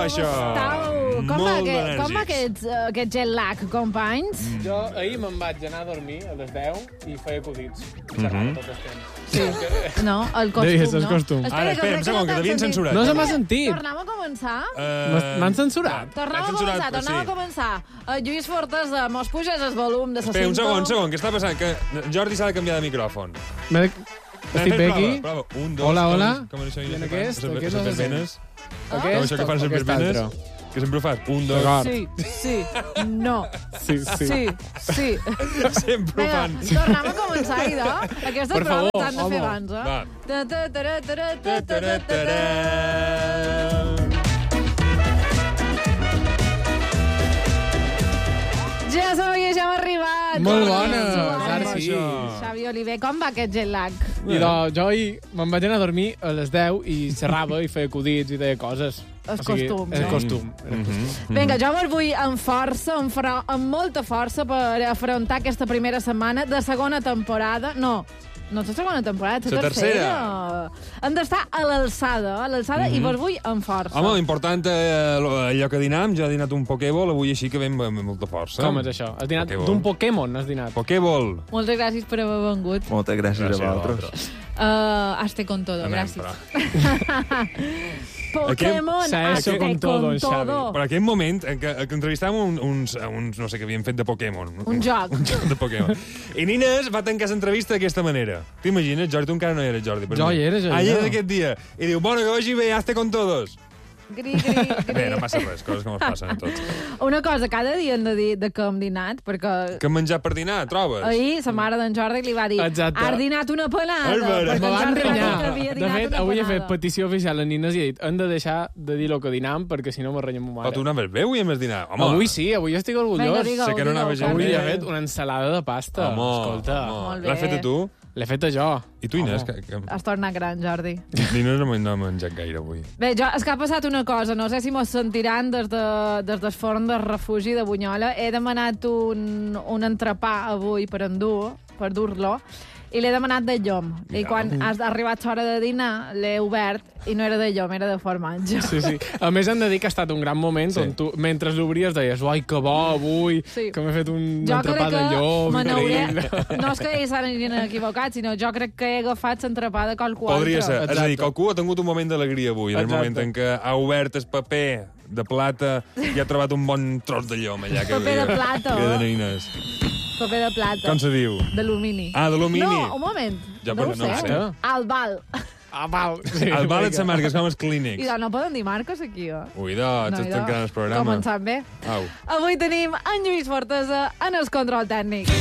això? Com va aquest jet lag, companys? Jo ahir me'n vaig anar a dormir a les 10 i feia acudits. Xerrava tot el temps. Sí. No, el Deies, costum, el no? costum. Ara, espera un segon, que t'havien censurat. No se m'ha sentit. Tornem a començar? M'han censurat. Tornem a començar. Lluís Fortesa, mos puges el volum de la Espera, un cinta? segon, què està passant? Que Jordi s'ha de canviar de micròfon. Estic bé aquí? Prova. Un, dos, Hola. Com això? I en aquest? Les verbenes. Com Aquest això que fan les o aquest verbenes? altre? Que sempre ho fas. Un, dos... D'acord. Sí, no. Sí. Sí. Sempre ho Vinga, fan. tornem a començar, idò. Aquestes Per favor, proves s'han de fer home. abans, eh? Va. Ta-ta-ta-ra-ta-ra-ta-ta-ta-ta. Ja sabia, ja hem arribat. Molt bona, Suárez. ara sí. Xavi Oliver, com va aquest jet lag? I jo ahir me'n vaig anar a dormir a les 10 i xerrava i feia acudits i deia coses. El costum, El no? costum. Vinga, jo me'n vull amb força, amb molta força per afrontar aquesta primera setmana de segona temporada. No és la segona temporada, és la tercera. Hem d'estar a l'alçada, i vos vull amb força. Home, l'important, allò que dinam, jo he dinat un Pokéball, avui així que vam amb molta força. Com és això? Has dinat Pokéball. d'un Pokémon, has dinat. Pokéball. Moltes gràcies per haver vengut. Moltes gràcies a vosaltres. Hazte con todo, gràcies. Pokémon, Hazte con todo, en Xavi. Per aquell moment en què entrevistàvem uns, no sé què havien fet de Pokémon. Un joc. Un joc de Pokémon. I Nines va tancar l'entrevista d'aquesta manera. T'imagines, Jordi? Tu encara no eres Jordi. Jo hi era, Ah, hi era aquest dia. I diu, bueno, que vagi bé, hazte con todos. Gri. Bé, no passa res, coses que ens passen a tots. Una cosa, cada dia hem de dir de què hem dinat, perquè Què hem menjat per dinar, trobes? ahir la mare d'en Jordi li va dir Exacte. has dinat una pelada. Álvaro. perquè Me en van Jordi va dir que renyar. havia De dinat fet, una avui he pelada. fet petició oficial a Nines i he dit hem de deixar de dir el que dinam perquè si no me renyem ma Però tu mare. anaves bé avui amb dinar? Home, Avui sí, avui estic orgullós. Vinga, digue-ho, sé que no anava digue-ho, gens Avui bé. he fet una ensalada de pasta. Escolta, Molt bé. L'has fet a tu? l'he feta jo. I tu, Inés? Home. Has tornat gran, Jordi. Nines no ha menjat gaire avui. Bé, és que ha passat una cosa, no sé si mos sentiran des del forn del refugi de Bunyola. He demanat un entrepà avui per dur-lo, i l'he demanat de llom. I quan ha arribat l'hora de dinar, l'he obert i no era de llom, era de formatge. Sí. A més, hem de dir que ha estat un gran moment on tu, mentre l'obries, deies ai, que bo avui, Sí. que m'he fet un Jo entrepà crec de llom. me n'hauré... increïble. No és que ells s'hagin equivocat, sinó jo crec que he agafat l'entrepà de qualcú Podria altre. ser. És a dir, Exacte. que algú ha tingut un moment d'alegria avui, en el Exacte. moment en què ha obert el paper de plata i ha trobat un bon tros de llom allà. Paper de plata. Que de Nines. Paper de plata. Com se diu? D'alumini. Ah, d'alumini. No, un moment. Ja, no però ho no ho sé. sé. Al Val. Ah, val. Sí, El val et vinga. sa marca, és com els clínics. I no poden dir marques aquí, eh? Ui, doncs, estàs tancant el programa. Començant bé. Au. Avui tenim en Lluís Fortesa en el control tècnic.